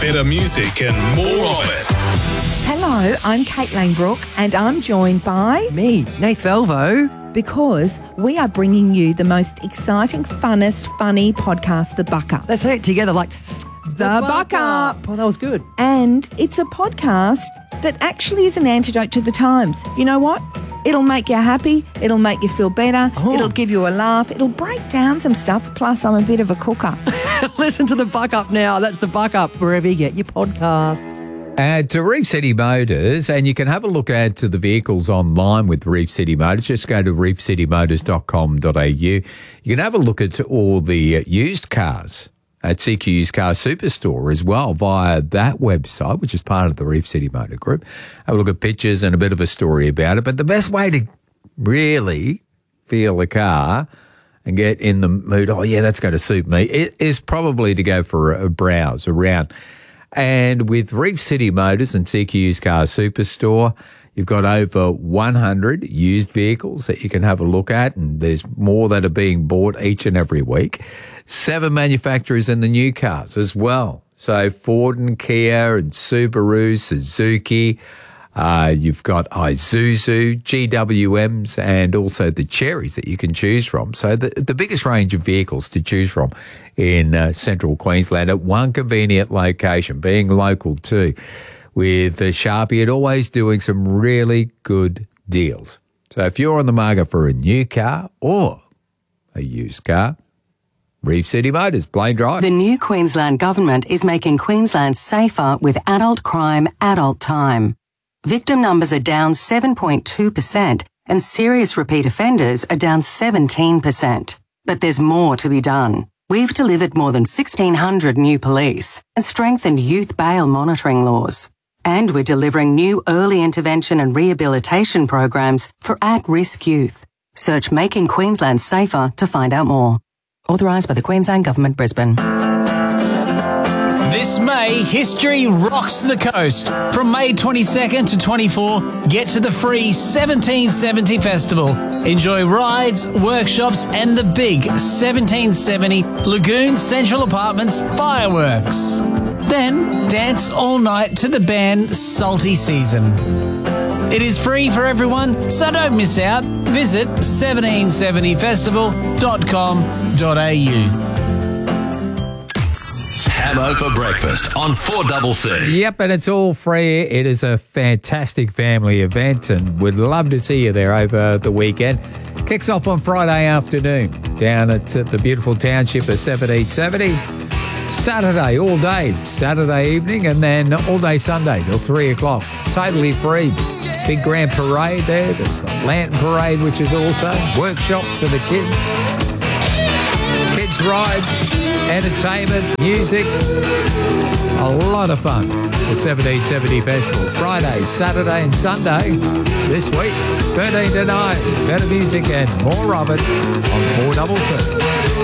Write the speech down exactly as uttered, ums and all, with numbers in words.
better music and more of it. Hello, I'm Kate Langbrook and I'm joined by... Me, Nath Velvo. Because we are bringing you the most exciting, funnest, funny podcast, The Buck Up. Let's say it together like... The Buck Up. Oh, that was good. And it's a podcast that actually is an antidote to the times. You know what? It'll make you happy. It'll make you feel better. Oh. It'll give you a laugh. It'll break down some stuff. Plus, I'm a bit of a cooker. Listen to The Buck Up now. That's The Buck Up, wherever you get your podcasts. Add to Reef City Motors, and you can have a look at to the vehicles online with Reef City Motors. Just go to reef city motors dot com dot a u. You can have a look at all the uh, used cars at C Q Used Car Superstore as well via that website, which is part of the Reef City Motor Group. Have a look at pictures and a bit of a story about it. But the best way to really feel a car and get in the mood, oh, yeah, that's going to suit me, it is probably to go for a browse around. And with Reef City Motors and C Q Used Car Superstore, you've got over one hundred used vehicles that you can have a look at, and there's more that are being bought each and every week. Seven manufacturers in the new cars as well. So Ford and Kia and Subaru, Suzuki. Uh, you've got Isuzu, G W Ms, and also the Cherries that you can choose from. So the, the biggest range of vehicles to choose from in uh, central Queensland at one convenient location, being local too, with uh, Sharpie and always doing some really good deals. So if you're on the market for a new car or a used car, Reef City Motors, Blaine Drive. The new Queensland Government is making Queensland safer with adult crime, adult time. Victim numbers are down seven point two percent and serious repeat offenders are down seventeen percent. But there's more to be done. We've delivered more than sixteen hundred new police and strengthened youth bail monitoring laws. And we're delivering new early intervention and rehabilitation programs for at-risk youth. Search Making Queensland Safer to find out more. Authorised by the Queensland Government, Brisbane. This May, history rocks the coast. From May twenty-second to twenty-fourth, get to the free seventeen seventy Festival. Enjoy rides, workshops and the big seventeen seventy Lagoon Central Apartments fireworks. Then, dance all night to the band Salty Season. It is free for everyone, so don't miss out. Visit seventeen seventy festival dot com dot a u. Hammo for breakfast on four C C. Yep, and it's all free. It is a fantastic family event and we'd love to see you there over the weekend. Kicks off on Friday afternoon down at the beautiful township of seventeen seventy. Saturday all day, Saturday evening, and then all day Sunday till three o'clock. Totally free. Big grand parade there. There's the lantern parade, which is also workshops for the kids. Kids rides, entertainment, music. A lot of fun. The seventeen seventy Festival. Friday, Saturday and Sunday this week. thirteen to nine. Better music and more of it on four C C.